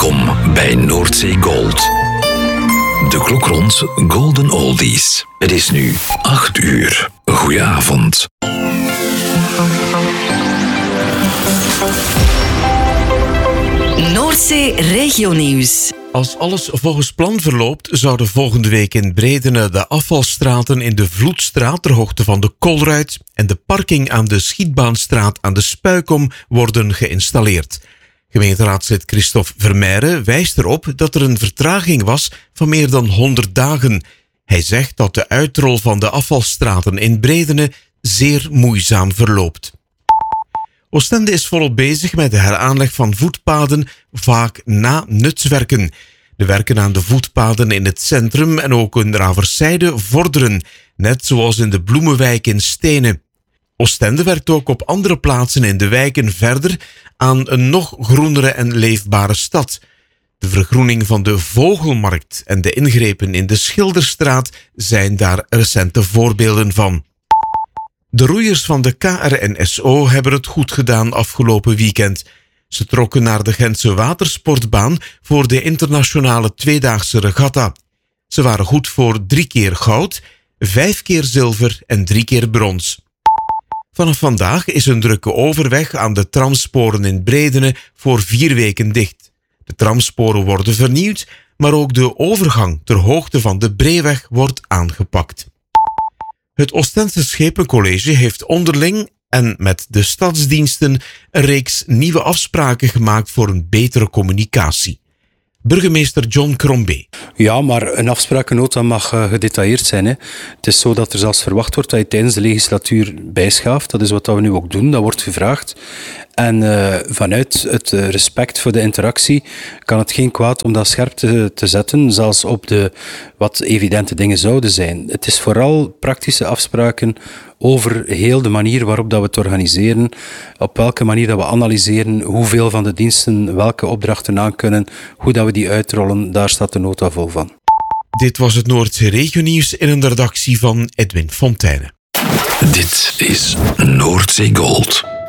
Welkom bij Noordzee Gold. De klok rond Golden Oldies. Het is nu 8 uur. Goedenavond. Noordzee Regionieuws. Als alles volgens plan verloopt, zouden volgende week in Bredene de afvalstraten in de Vloedstraat ter hoogte van de Kolruit en de parking aan de Schietbaanstraat aan de Spuikom worden geïnstalleerd. Gemeenteraadslid Christophe Vermeijren wijst erop dat er een vertraging was van meer dan 100 dagen. Hij zegt dat de uitrol van de afvalstraten in Bredene zeer moeizaam verloopt. Oostende is volop bezig met de heraanleg van voetpaden, vaak na nutswerken. De werken aan de voetpaden in het centrum en ook in Raverszijde vorderen, net zoals in de Bloemenwijk in Stenen. Oostende werkt ook op andere plaatsen in de wijken verder aan een nog groenere en leefbare stad. De vergroening van de Vogelmarkt en de ingrepen in de Schilderstraat zijn daar recente voorbeelden van. De roeiers van de KRNSO hebben het goed gedaan afgelopen weekend. Ze trokken naar de Gentse watersportbaan voor de internationale tweedaagse regatta. Ze waren goed voor 3 keer goud, 5 keer zilver en 3 keer brons. Vanaf vandaag is een drukke overweg aan de tramsporen in Bredene voor 4 weken dicht. De tramsporen worden vernieuwd, maar ook de overgang ter hoogte van de Breeweg wordt aangepakt. Het Oostense Schepencollege heeft onderling en met de stadsdiensten een reeks nieuwe afspraken gemaakt voor een betere communicatie. Burgemeester John Crombie. Ja, maar een afsprakennota mag gedetailleerd zijn. Hè. Het is zo dat er zelfs verwacht wordt dat je tijdens de legislatuur bijschaaft. Dat is wat we nu ook doen, dat wordt gevraagd. En vanuit het respect voor de interactie kan het geen kwaad om dat scherp te zetten, zelfs op de wat evidente dingen zouden zijn. Het is vooral praktische afspraken over heel de manier waarop dat we het organiseren, op welke manier dat we analyseren, hoeveel van de diensten welke opdrachten aankunnen, hoe dat we die uitrollen, daar staat de nota vol van. Dit was het Noordzee Regionieuws in een redactie van Edwin Fontijne. Dit is Noordzee Gold.